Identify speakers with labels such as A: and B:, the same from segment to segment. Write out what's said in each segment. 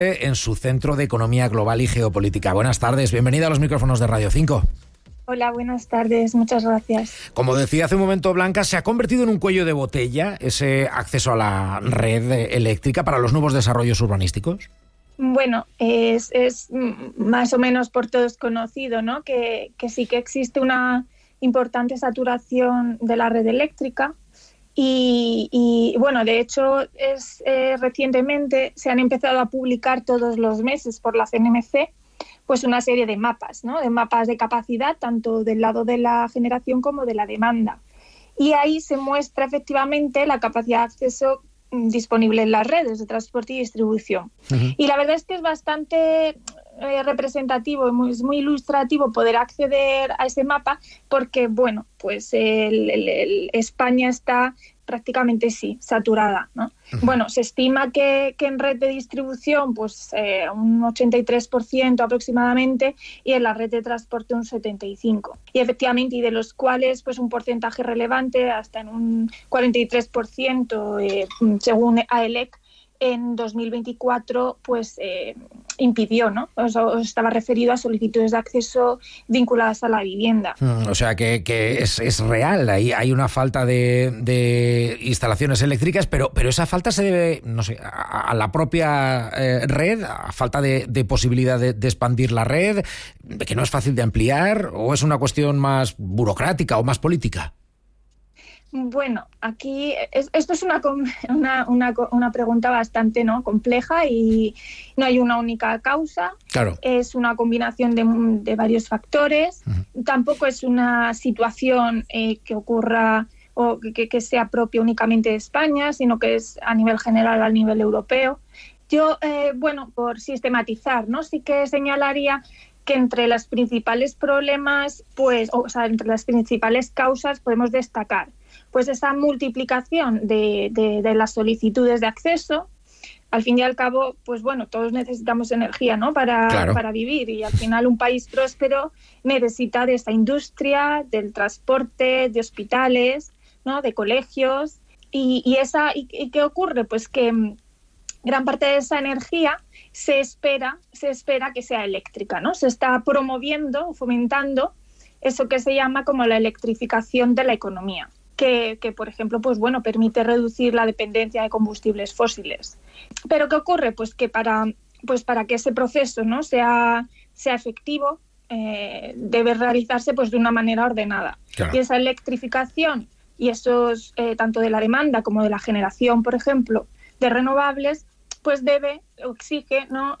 A: en su Centro de Economía Global y Geopolítica. Buenas tardes, bienvenida a los micrófonos de Radio 5.
B: Hola, buenas tardes, muchas gracias.
A: Como decía hace un momento Blanca, se ha convertido en un cuello de botella ese acceso a la red eléctrica para los nuevos desarrollos urbanísticos.
B: Bueno, es más o menos por todos conocido, ¿no? Que sí que existe una importante saturación de la red eléctrica. Y bueno, de hecho, recientemente se han empezado a publicar todos los meses por la CNMC pues una serie de mapas, ¿no? De mapas de capacidad, tanto del lado de la generación como de la demanda. Y ahí se muestra efectivamente la capacidad de acceso disponible en las redes de transporte y distribución. Uh-huh. Y la verdad es que es bastante representativo, es muy ilustrativo poder acceder a ese mapa porque, bueno, pues España está prácticamente saturada, ¿no? Uh-huh. Bueno, se estima que en red de distribución pues un 83% aproximadamente y en la red de transporte un 75%. Y efectivamente, y de los cuales pues un porcentaje relevante, hasta en un 43%, según AELEC, en 2024 pues impidió, ¿no? Estaba referido a solicitudes de acceso vinculadas a la vivienda.
A: O sea que es real, hay una falta de instalaciones eléctricas, pero esa falta se debe, no sé, a la propia red, a falta de posibilidad de expandir la red, de que no es fácil de ampliar, o es una cuestión más burocrática o más política.
B: Bueno, aquí esto es una pregunta bastante, ¿no?, compleja y no hay una única causa.
A: Claro.
B: Es una combinación de varios factores. Uh-huh. Tampoco es una situación que ocurra o que sea propia únicamente de España, sino que es a nivel general, a nivel europeo. Yo, por sistematizar, ¿no?, sí que señalaría que entre los principales problemas, entre las principales causas podemos destacar pues esa multiplicación de las solicitudes de acceso. Al fin y al cabo, pues bueno, todos necesitamos energía, ¿no?, para vivir, y al final un país próspero necesita de esa industria, del transporte, de hospitales, ¿no?, de colegios. ¿Y qué ocurre? Pues que gran parte de esa energía se espera que sea eléctrica, ¿no? Se está promoviendo, fomentando eso que se llama como la electrificación de la economía. Que, por ejemplo, pues bueno, permite reducir la dependencia de combustibles fósiles. Pero ¿qué ocurre? Pues que para que ese proceso, ¿no?, sea efectivo, debe realizarse pues de una manera ordenada. Claro. Y esa electrificación y esos tanto de la demanda como de la generación, por ejemplo, de renovables, pues exige, ¿no?,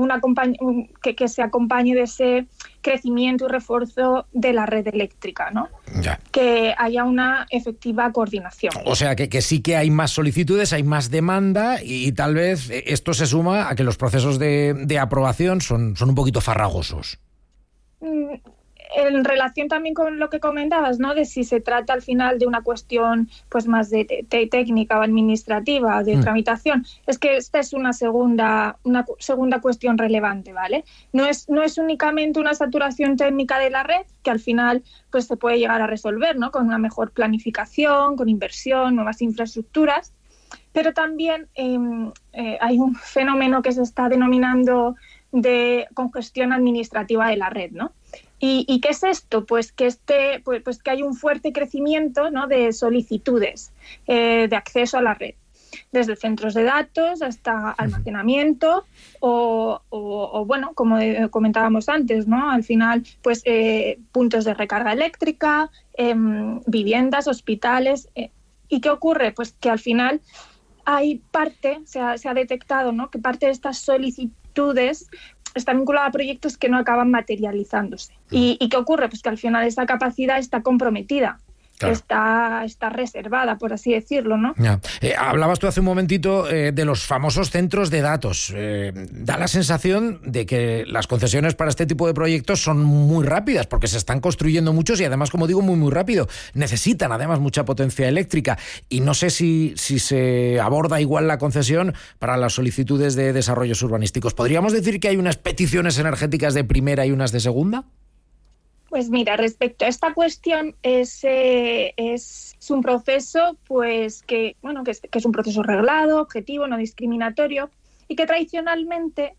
B: que se acompañe de ese crecimiento y refuerzo de la red eléctrica, ¿no?
A: Ya.
B: Que haya una efectiva coordinación.
A: O sea, que sí que hay más solicitudes, hay más demanda y tal vez esto se suma a que los procesos de aprobación son un poquito farragosos.
B: En relación también con lo que comentabas, ¿no?, de si se trata al final de una cuestión pues más de técnica o administrativa, de tramitación, es que esta es una segunda cuestión relevante, ¿vale? No es únicamente una saturación técnica de la red, que al final pues se puede llegar a resolver, ¿no?, con una mejor planificación, con inversión, nuevas infraestructuras, pero también hay un fenómeno que se está denominando de congestión administrativa de la red, ¿no? ¿Y qué es esto? Pues que hay un fuerte crecimiento, ¿no?, de solicitudes de acceso a la red, desde centros de datos hasta almacenamiento o bueno, como comentábamos antes, ¿no?, al final pues puntos de recarga eléctrica, viviendas, hospitales. ¿Y qué ocurre? Pues que al final se ha detectado, ¿no?, que parte de estas solicitudes está vinculada a proyectos que no acaban materializándose. ¿Y qué ocurre? Pues que al final esa capacidad está comprometida. Claro. Está reservada, por así decirlo, ¿no?
A: Ya. Hablabas tú hace un momentito de los famosos centros de datos. Da la sensación de que las concesiones para este tipo de proyectos son muy rápidas, porque se están construyendo muchos y además, como digo, muy, muy rápido. Necesitan además mucha potencia eléctrica y no sé si se aborda igual la concesión para las solicitudes de desarrollos urbanísticos. ¿Podríamos decir que hay unas peticiones energéticas de primera y unas de segunda?
B: Pues mira, respecto a esta cuestión es un proceso pues que es un proceso reglado, objetivo, no discriminatorio y que tradicionalmente